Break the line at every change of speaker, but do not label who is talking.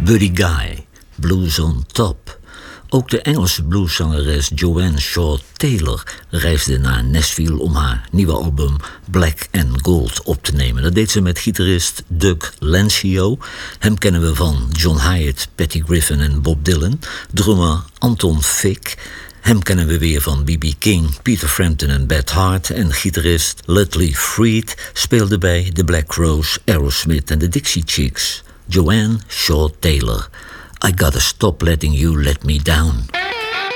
Buddy Guy, Blues on Top. Ook de Engelse blueszangeres Joanne Shaw Taylor reisde naar Nashville om haar nieuwe album Black and Gold op te nemen. Dat deed ze met gitarist Doug Lancio. Hem kennen we van John Hyatt, Patty Griffin en Bob Dylan. Drummer Anton Fick. Hem kennen we weer van B.B. King, Peter Frampton en Beth Hart. En gitarist Ludley Freed speelde bij The Black Crowes, Aerosmith en de Dixie Chicks. Joanne Shaw Taylor. I Gotta Stop Letting You Let Me Down.